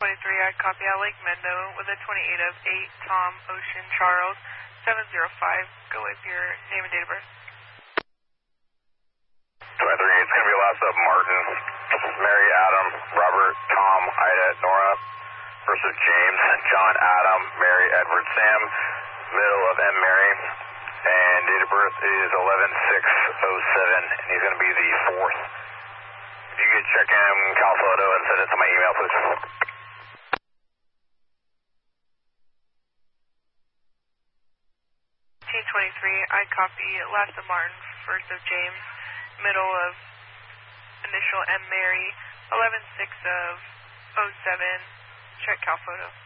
I copy out Lake Mendo with a 28 of 8, Tom, Ocean, Charles, 705. Go with your name and date of birth. 23, it's going to be last of Martin, Mary, Adam, Robert, Tom, Ida, Nora versus James, John, Adam, Mary, Edward, Sam, middle of M, Mary, and date of birth is 11/6/07, and he's going to be the 4th. If you could check in Cal Photo and send it to my email, please. T23, I copy last of Martin, first of James, middle of initial M, Mary, 11/6/07. Check Cal Photo.